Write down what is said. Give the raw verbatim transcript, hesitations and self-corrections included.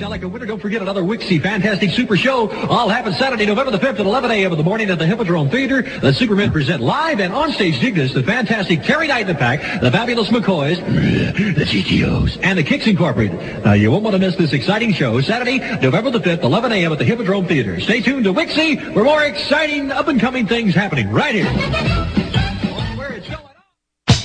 sound like a winner. Don't forget another Wixie Fantastic Super Show. All happens Saturday, November the fifth at eleven a.m. in the morning at the Hippodrome Theater. The Supermen present live and on-stage Dignus, the fantastic Terry Knight and the Pack, the fabulous McCoys, the G T Os, and the Kicks Incorporated. Now, you won't want to miss this exciting show. Saturday, November the fifth, eleven a.m. at the Hippodrome Theater. Stay tuned to Wixie for more exciting up-and-coming things happening right here.